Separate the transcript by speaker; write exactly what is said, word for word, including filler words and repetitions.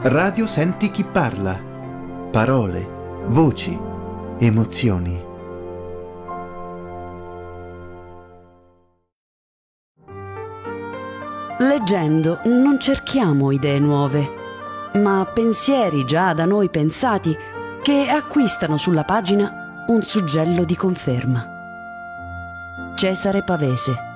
Speaker 1: Radio Senti chi parla. Parole, voci, emozioni.
Speaker 2: Leggendo non cerchiamo idee nuove, ma pensieri già da noi pensati che acquistano sulla pagina un suggello di conferma. Cesare Pavese.